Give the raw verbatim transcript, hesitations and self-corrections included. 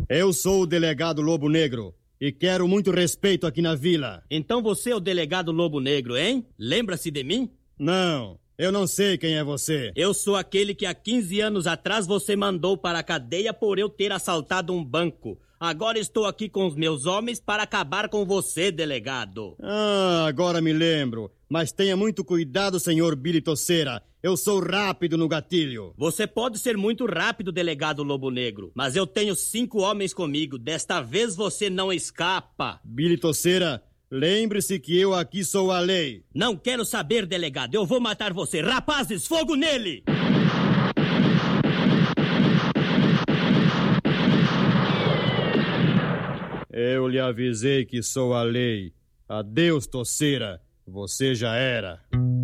Eu sou o delegado Lobo Negro e quero muito respeito aqui na vila. Então você é o delegado Lobo Negro, hein? Lembra-se de mim? Não, eu não sei quem é você. Eu sou aquele que há quinze anos atrás você mandou para a cadeia por eu ter assaltado um banco. Agora estou aqui com os meus homens para acabar com você, delegado. Ah, agora me lembro. Mas tenha muito cuidado, senhor Billy Tosseira. Eu sou rápido no gatilho. Você pode ser muito rápido, delegado Lobo Negro, mas eu tenho cinco homens comigo. Desta vez você não escapa. Billy Tosseira, lembre-se que eu aqui sou a lei. Não quero saber, delegado. Eu vou matar você. Rapazes, fogo nele! Eu lhe avisei que sou a lei. Adeus, Tosseira. Você já era.